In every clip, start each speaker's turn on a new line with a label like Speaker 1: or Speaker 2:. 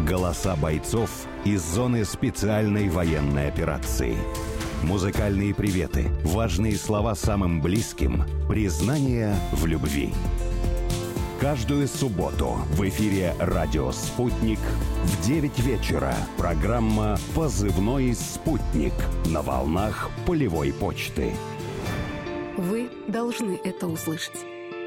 Speaker 1: Голоса бойцов из зоны специальной военной операции. Музыкальные приветы, важные слова самым близким, признание в любви. Каждую субботу в эфире «Радио Спутник» в 9 вечера программа «Позывной Спутник» на волнах полевой почты.
Speaker 2: Вы должны это услышать.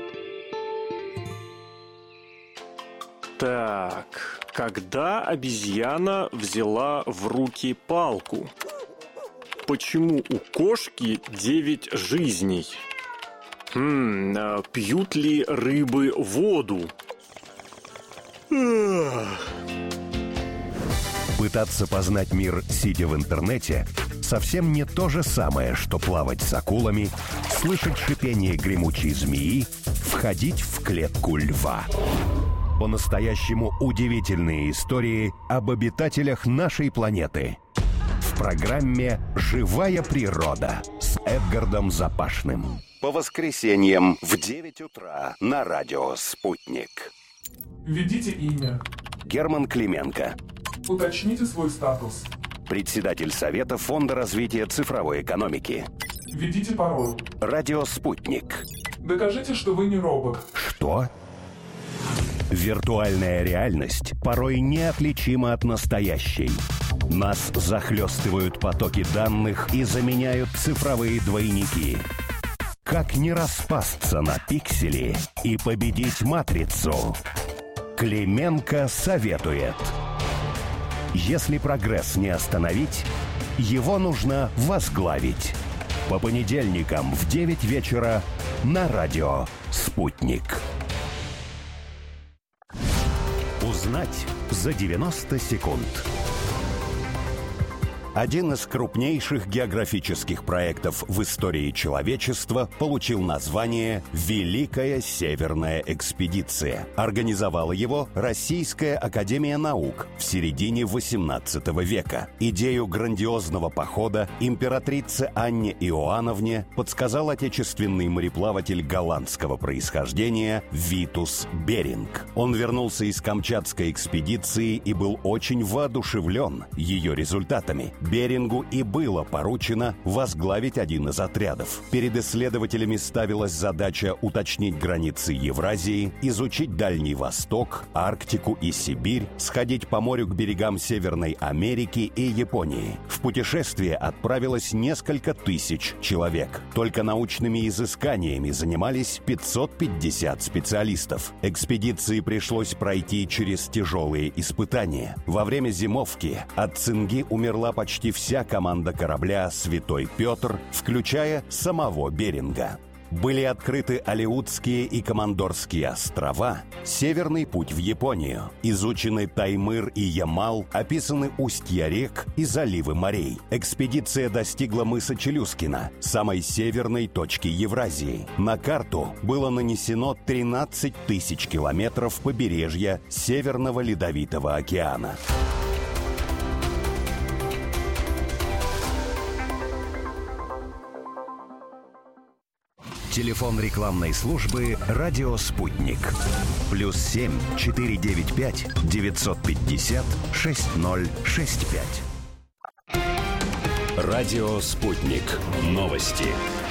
Speaker 3: Так, когда обезьяна взяла в руки палку? Почему у кошки 9 жизней? Пьют ли рыбы воду?
Speaker 1: Пытаться познать мир, сидя в интернете, совсем не то же самое, что плавать с акулами, слышать шипение гремучей змеи, входить в клетку льва. По-настоящему удивительные истории об обитателях нашей планеты. В программе «Живая природа» с Эдгардом Запашным. По воскресеньям в 9 утра на радио «Спутник».
Speaker 4: Введите имя.
Speaker 1: Герман Клименко.
Speaker 4: Уточните свой статус.
Speaker 1: Председатель Совета Фонда развития цифровой экономики.
Speaker 4: Введите пароль.
Speaker 1: Радио «Спутник».
Speaker 4: Докажите, что вы не робот.
Speaker 1: Что? Виртуальная реальность порой неотличима от настоящей. Нас захлестывают потоки данных и заменяют цифровые двойники. Как не распасться на пиксели и победить матрицу? Клименко советует. Если прогресс не остановить, его нужно возглавить. По понедельникам в 9 вечера на радио «Спутник». Узнать за 90 секунд. Один из крупнейших географических проектов в истории человечества получил название «Великая Северная экспедиция». Организовала его Российская академия наук в середине XVIII века. Идею грандиозного похода императрице Анне Иоанновне подсказал отечественный мореплаватель голландского происхождения Витус Беринг. Он вернулся из Камчатской экспедиции и был очень воодушевлен ее результатами. Берингу и было поручено возглавить один из отрядов. Перед исследователями ставилась задача уточнить границы Евразии, изучить Дальний Восток, Арктику и Сибирь, сходить по морю к берегам Северной Америки и Японии. В путешествие отправилось несколько тысяч человек. Только научными изысканиями занимались 550 специалистов. Экспедиции пришлось пройти через тяжелые испытания. Во время зимовки от цинги умерла почти вся команда корабля «Святой Петр», включая самого Беринга. Были открыты Алеутские и Командорские острова, Северный путь в Японию, изучены Таймыр и Ямал, описаны устья рек и заливы морей. Экспедиция достигла мыса Челюскина, самой северной точки Евразии. На карту было нанесено 13 тысяч километров побережья Северного Ледовитого океана. Телефон рекламной службы «Радио Спутник». +7 495 950 6065. Радио Спутник. Новости.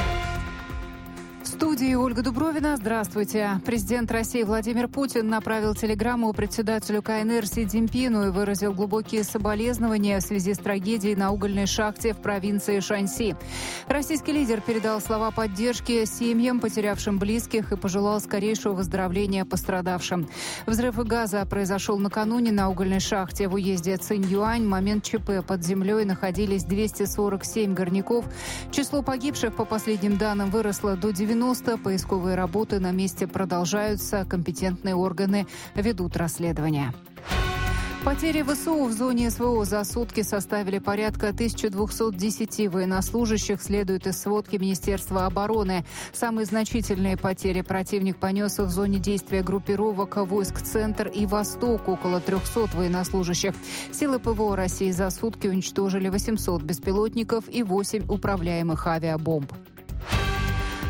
Speaker 5: В студии Ольга Дубровина. Здравствуйте. Президент России Владимир Путин направил телеграмму председателю КНР Си Цзиньпину и выразил глубокие соболезнования в связи с трагедией на угольной шахте в провинции Шаньси. Российский лидер передал слова поддержки семьям, потерявшим близких, и пожелал скорейшего выздоровления пострадавшим. Взрыв газа произошел накануне на угольной шахте в уезде Цинь-Юань. В момент ЧП под землей находились 247 горняков. Число погибших, по последним данным, выросло до 90. Поисковые работы на месте продолжаются. Компетентные органы ведут расследование. Потери ВСУ в зоне СВО за сутки составили порядка 1210 военнослужащих, следует из сводки Министерства обороны. Самые значительные потери противник понес в зоне действия группировок войск «Центр» и «Восток», около 300 военнослужащих. Силы ПВО России за сутки уничтожили 800 беспилотников и 8 управляемых авиабомб.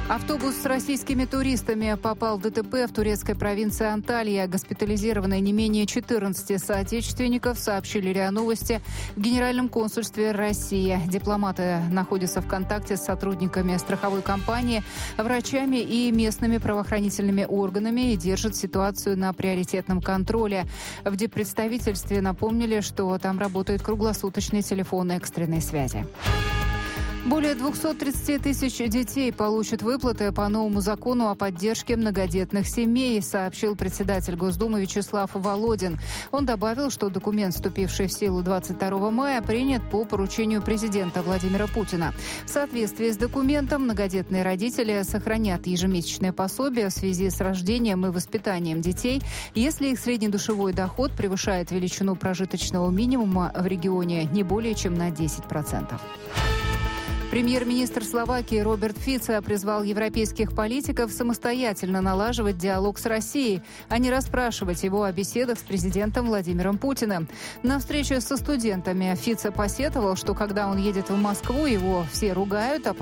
Speaker 5: Автобус с российскими туристами попал в ДТП в турецкой провинции Анталия. Госпитализированы не менее 14 соотечественников, сообщили РИА Новости в Генеральном консульстве России. Дипломаты находятся в контакте с сотрудниками страховой компании, врачами и местными правоохранительными органами и держат ситуацию на приоритетном контроле. В диппредставительстве напомнили, что там работает круглосуточный телефон экстренной связи. Более 230 тысяч детей получат выплаты по новому закону о поддержке многодетных семей, сообщил председатель Госдумы Вячеслав Володин. Он добавил, что документ, вступивший в силу 22 мая, принят по поручению президента Владимира Путина. В соответствии с документом многодетные родители сохранят ежемесячное пособие в связи с рождением и воспитанием детей, если их среднедушевой доход превышает величину прожиточного минимума в регионе не более чем на 10%. Премьер-министр Словакии Роберт Фицо призвал европейских политиков самостоятельно налаживать диалог с Россией, а не расспрашивать его о беседах с президентом Владимиром Путиным. На встрече со студентами Фицо посетовал, что когда он едет в Москву, его все ругают, а